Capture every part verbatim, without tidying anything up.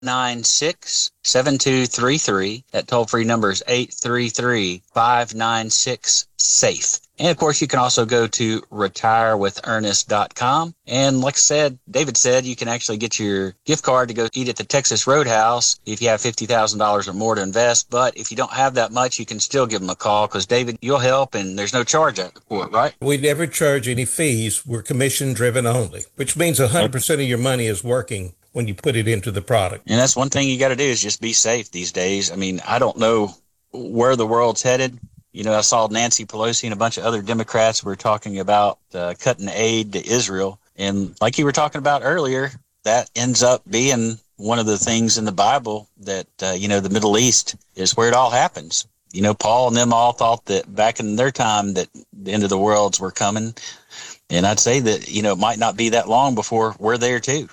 nine six, seven two three three. That toll-free number is eight three three, five nine six, SAFE. And, of course, you can also go to retire with ernest dot com. And like I said, David said, you can actually get your gift card to go eat at the Texas Roadhouse if you have fifty thousand dollars or more to invest. But if you don't have that much, you can still give them a call because, David, you'll help and there's no charge for it, right? We never charge any fees. We're commission-driven only, which means one hundred percent of your money is working when you put it into the product. And that's one thing you got to do is just be safe these days. I mean, I don't know where the world's headed. You know, I saw Nancy Pelosi and a bunch of other Democrats were talking about uh, cutting aid to Israel. And like you were talking about earlier, that ends up being one of the things in the Bible that, uh, you know, the Middle East is where it all happens. You know, Paul and them all thought that back in their time that the end of the worlds were coming. And I'd say that, you know, it might not be that long before we're there too.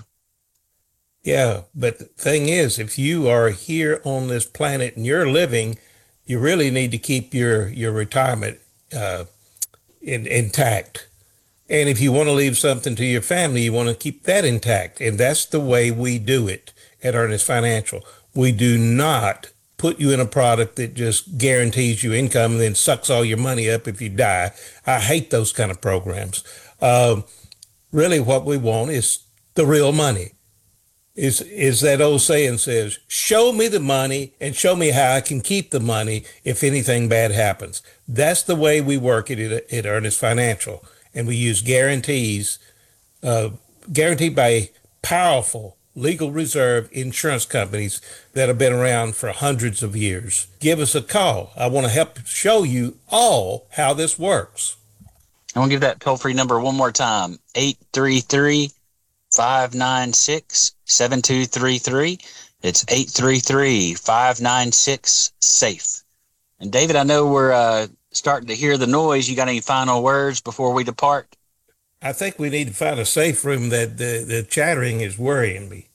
Yeah, but the thing is, if you are here on this planet and you're living, you really need to keep your, your retirement uh, in, intact. And if you want to leave something to your family, you want to keep that intact. And that's the way we do it at Ernest Financial. We do not put you in a product that just guarantees you income and then sucks all your money up if you die. I hate those kind of programs. Um, really what we want is the real money. Is is that old saying says, show me the money and show me how I can keep the money if anything bad happens. That's the way we work it at, at Ernest Financial. And we use guarantees, uh, guaranteed by powerful legal reserve insurance companies that have been around for hundreds of years. Give us a call. I want to help show you all how this works. I want to give that toll-free number one more time, eight three three, five nine six, seven two three three. It's eight three three, five nine six, SAFE. And David, I know we're uh, starting to hear the noise. You got any final words before we depart? I think we need to find a safe room. That the, the chattering is worrying me.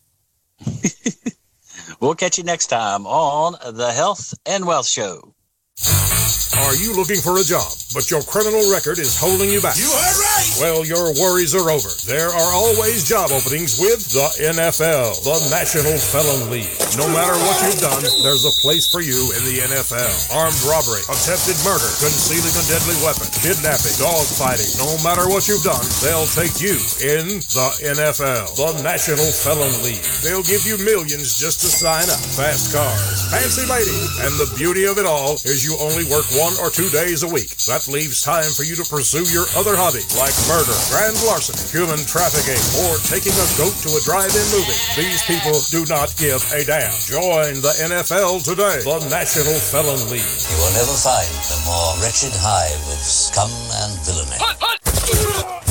We'll catch you next time on the Health and Wealth Show. Are you looking for a job, but your criminal record is holding you back? You heard right! Well, your worries are over. There are always job openings with the N F L, the National Felon League. No matter what you've done, there's a place for you in the N F L. Armed robbery, attempted murder, concealing a deadly weapon, kidnapping, dog fighting. No matter what you've done, they'll take you in the N F L, the National Felon League. They'll give you millions just to sign up. Fast cars, fancy ladies, and the beauty of it all is you only work one or two days a week. That leaves time for you to pursue your other hobbies like murder, grand larceny, human trafficking, or taking a goat to a drive-in movie. These people do not give a damn. Join the N F L today, the National Felon League. You will never find a more wretched hive of scum and villainy. Hut, hut.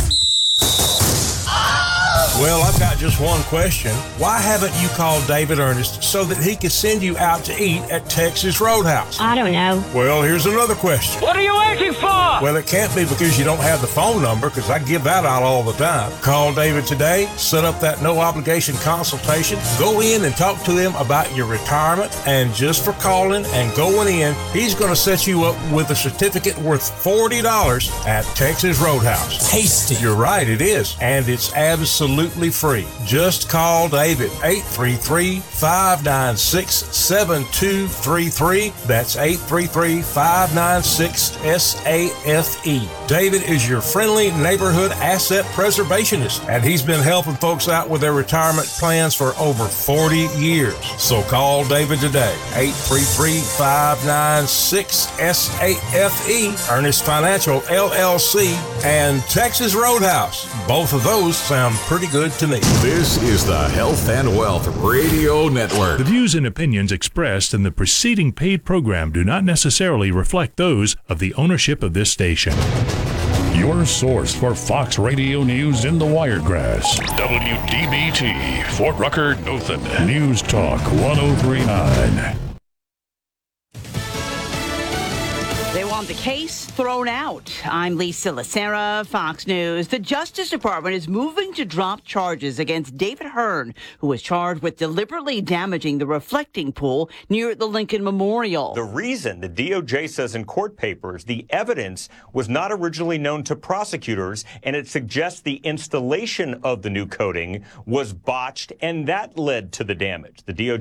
Well, I've got just one question. Why haven't you called David Ernest so that he could send you out to eat at Texas Roadhouse? I don't know. Well, here's another question. What are you waiting for? Well, it can't be because you don't have the phone number, because I give that out all the time. Call David today, set up that no-obligation consultation, go in and talk to him about your retirement, and just for calling and going in, he's going to set you up with a certificate worth forty dollars at Texas Roadhouse. Tasty. You're right, it is. And it's absolutely free. Just call David, eight three three, five nine six, seven two three three. That's eight three three, five nine six, S A F E. David is your friendly neighborhood asset preservationist, and he's been helping folks out with their retirement plans for over forty years. So call David today, eight three three, five nine six, S A F E, Ernest Financial, L L C, and Texas Roadhouse. Both of those sound pretty good to me. This is the Health and Wealth Radio Network. The views and opinions expressed in the preceding paid program do not necessarily reflect those of the ownership of this station. Your source for Fox Radio News in the Wiregrass. W D B T, Fort Rucker, Dothan. News Talk one oh three point nine. They want on the case thrown out. I'm Lisa Lacera, Fox News. The Justice Department is moving to drop charges against David Hearn, who was charged with deliberately damaging the reflecting pool near the Lincoln Memorial. The reason the D O J says in court papers the evidence was not originally known to prosecutors, and it suggests the installation of the new coating was botched, and that led to the damage. The D O J